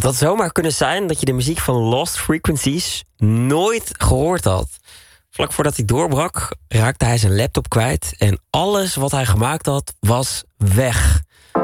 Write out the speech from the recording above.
had zomaar kunnen zijn dat je de muziek van Lost Frequencies nooit gehoord had. Vlak voordat hij doorbrak, raakte hij zijn laptop kwijt en alles wat hij gemaakt had, was weg.